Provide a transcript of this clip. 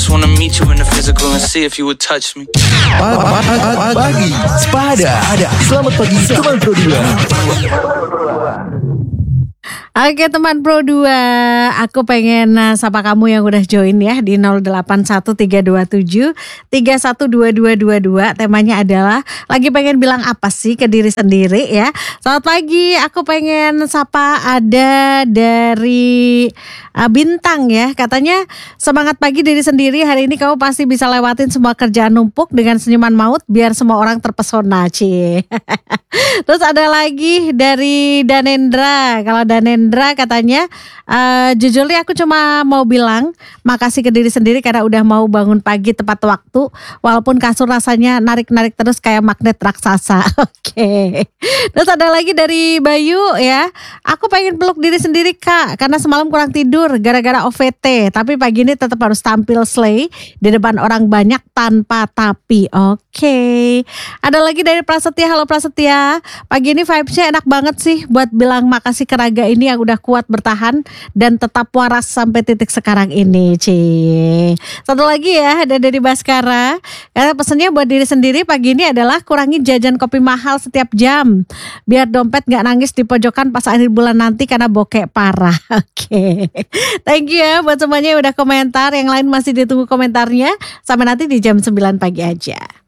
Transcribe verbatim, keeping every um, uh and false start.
just wanna meet you in the physical and see if you would touch me. Pagi Spada. Selamat pagi teman Pro dua. Oke teman Pro dua, aku pengen uh, sapa kamu yang udah join ya di nol delapan satu tiga dua tujuh tiga satu dua dua dua dua. Temanya adalah lagi pengen bilang apa sih ke diri sendiri ya. Selamat pagi, aku pengen sapa ada dari uh, Bintang ya. Katanya semangat pagi diri sendiri, hari ini kamu pasti bisa lewatin semua kerjaan numpuk dengan senyuman maut biar semua orang terpesona cie. Terus ada lagi dari Danendra. Kalau Danendra katanya uh, jujur nih aku cuma mau bilang makasih ke diri sendiri karena udah mau bangun pagi tepat waktu, walaupun kasur rasanya narik-narik terus kayak magnet raksasa. Oke. Okay. Terus ada lagi dari Bayu ya. Aku pengen peluk diri sendiri kak karena semalam kurang tidur gara-gara O V T, tapi pagi ini tetap harus tampil slay di depan orang banyak tanpa tapi. Oke. Okay. Ada lagi dari Prasetya. Halo Prasetya. Pagi ini vibes-nya enak banget sih buat bilang makasih ke Raga ini yang udah kuat bertahan dan tetap waras sampai titik sekarang ini. Cie. Satu lagi ya, ada dari Baskara. Karena pesannya buat diri sendiri pagi ini adalah kurangi jajan kopi mahal setiap jam biar dompet gak nangis di pojokan pas akhir bulan nanti karena bokek parah. Oke. Okay. Thank you ya buat semuanya yang udah komentar. Yang lain masih ditunggu komentarnya. Sampai nanti di jam sembilan pagi aja.